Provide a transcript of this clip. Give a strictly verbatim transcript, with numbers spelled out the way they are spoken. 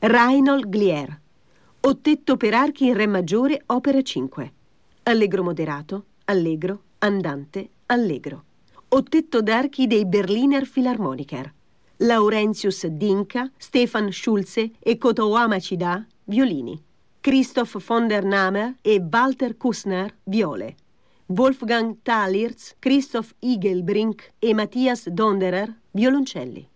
Reinhold Glier. Ottetto per archi in re maggiore, opera cinque. Allegro moderato, allegro, andante, allegro. Ottetto d'archi dei Berliner Philharmoniker. Laurentius Dinka, Stefan Schulze e Kotowama Chida, violini. Christoph von der Namer e Walter Kussner, viole. Wolfgang Thalirz, Christoph Igelbrink e Matthias Donderer, violoncelli.